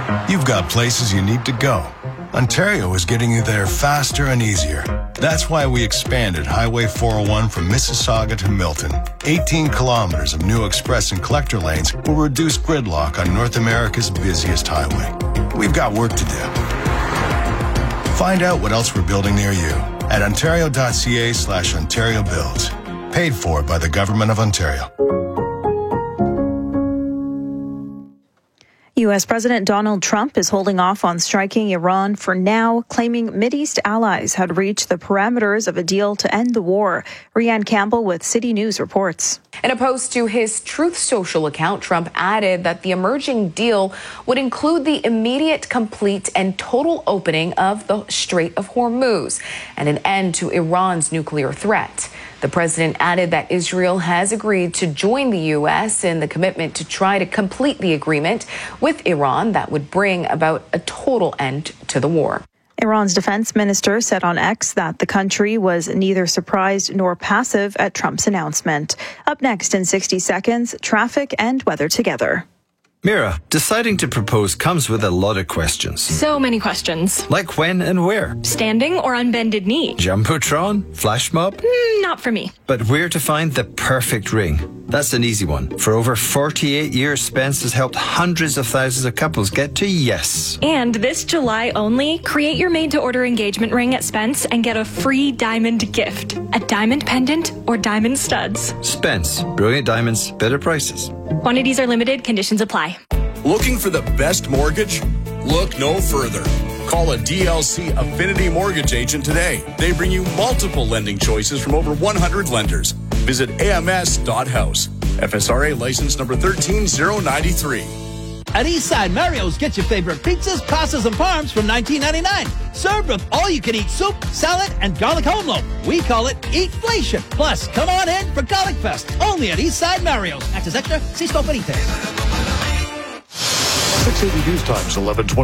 You've got places you need to go. Ontario is getting you there faster and easier. That's why we expanded Highway 401 from Mississauga to Milton. 18 kilometers of new express and collector lanes will reduce gridlock on North America's busiest highway. We've got work to do. Find out what else we're building near you at ontario.ca/Ontario Builds. Paid for by the Government of Ontario. U.S. President Donald Trump is holding off on striking Iran for now, claiming Mideast allies had reached the parameters of a deal to end the war. Rianne Campbell with City News reports. In a post to his Truth Social account, Trump added that the emerging deal would include the immediate, complete, and total opening of the Strait of Hormuz and an end to Iran's nuclear threat. The president added that Israel has agreed to join the U.S. in the commitment to try to complete the agreement with Iran that would bring about a total end to the war. Iran's defense minister said on X that the country was neither surprised nor passive at Trump's announcement. Up next in 60 seconds, traffic and weather together. Mira, deciding to propose comes with a lot of questions. So many questions. Like when and where? Standing or on bended knee? Jumbotron? Flash mob? Not for me. But where to find the perfect ring? That's an easy one. For over 48 years, Spence has helped hundreds of thousands of couples get to yes. And this July only, create your made-to-order engagement ring at Spence and get a free diamond gift. A diamond pendant or diamond studs. Spence. Brilliant diamonds, better prices. Quantities are limited. Conditions apply. Looking for the best mortgage? Look no further. Call a DLC Affinity Mortgage agent today. They bring you multiple lending choices from over 100 lenders. Visit ams.house. FSRA license number 13093. At Eastside Mario's, get your favorite pizzas, pastas, and parms from $19.99. Served with all-you-can-eat soup, salad, and garlic home loaf. We call it Eatflation. Plus, come on in for Garlic Fest. Only at Eastside Mario's. Access extra. See Scope for details. 680 News Times 11:20.